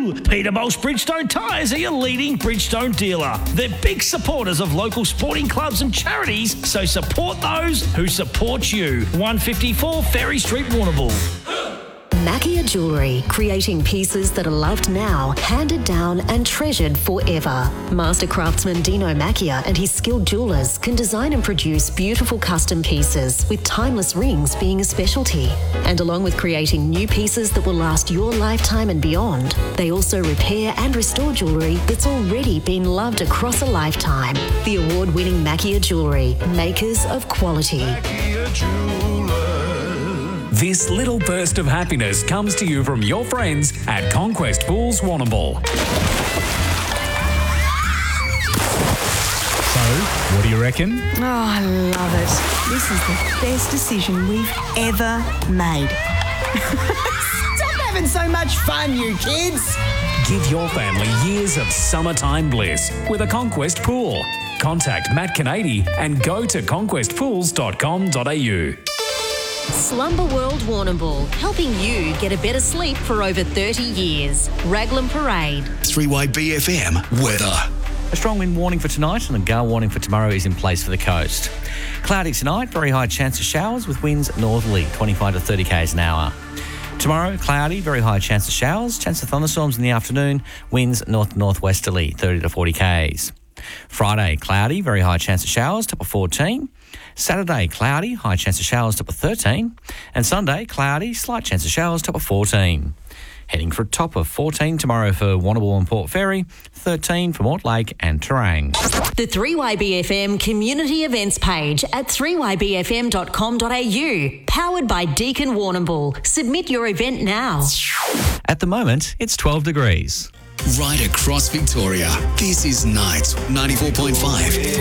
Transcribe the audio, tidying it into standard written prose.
Peterbolt's Bridgestone Tyres are your leading Bridgestone dealer. They're big supporters of local sporting clubs and charities, so support those who support you. 154 Ferry Street, Warrnambool. Mackia Jewellery, creating pieces that are loved now, handed down and treasured forever. Master craftsman Dino Mackia and his skilled jewellers can design and produce beautiful custom pieces, with timeless rings being a specialty. And along with creating new pieces that will last your lifetime and beyond, they also repair and restore jewellery that's already been loved across a lifetime. The award-winning Mackia Jewellery, makers of quality. This little burst of happiness comes to you from your friends at Conquest Pools, Warrnambool. So, what do you reckon? Oh, I love it. This is the best decision we've ever made. Stop having so much fun, you kids. Give your family years of summertime bliss with a Conquest Pool. Contact Matt Canady and go to conquestpools.com.au. Slumber World Warrnambool, helping you get a better sleep for over 30 years. Raglan Parade. 3YBFM weather. A strong wind warning for tonight and a gale warning for tomorrow is in place for the coast. Cloudy tonight, very high chance of showers with winds northerly, 25 to 30 k's an hour. Tomorrow, cloudy, very high chance of showers, chance of thunderstorms in the afternoon, winds north-northwesterly, 30 to 40 k's. Friday, cloudy, very high chance of showers, top of 14. Saturday, cloudy, high chance of showers, top of 13. And Sunday, cloudy, slight chance of showers, top of 14. Heading for a top of 14 tomorrow for Warrnambool and Port Fairy, 13 for Mortlake and Terang. The 3YBFM community events page at 3ybfm.com.au. Powered by Deakin Warrnambool. Submit your event now. At the moment, it's 12 degrees. Right across Victoria, this is Night 94.5.